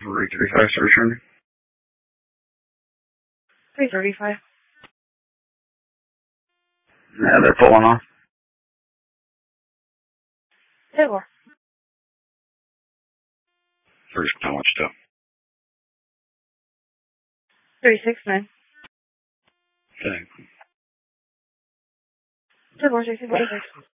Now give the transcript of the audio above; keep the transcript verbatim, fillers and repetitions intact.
three thirty-five surgery. three thirty-five. Yeah, they're pulling off. They were. First, how much stuff? three six nine. Okay. Two four sixty forty-six.